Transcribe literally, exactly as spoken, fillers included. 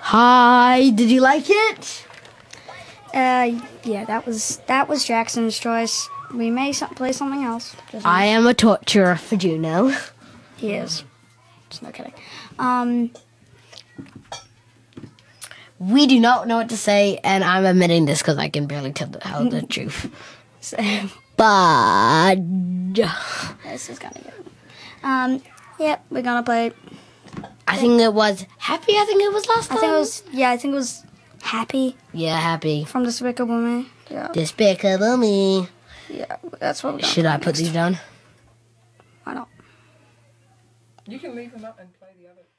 Hi, did you like it? Uh, yeah, that was that was Jackson's choice. We may so- play something else. Just I am a torturer for Juno. He is. Just no kidding. Um, We do not know what to say, and I'm admitting this because I can barely tell the, tell the truth. so, But this is gonna good. Um, yep, we're gonna play. I think it was happy. I think it was last I time. think it was. Yeah, I think it was Happy Yeah, happy. from Despicable Me. Yeah, Despicable Me. yeah, that's what we're gonna Should play I put next. these down? Why not? You can leave them up and play the other.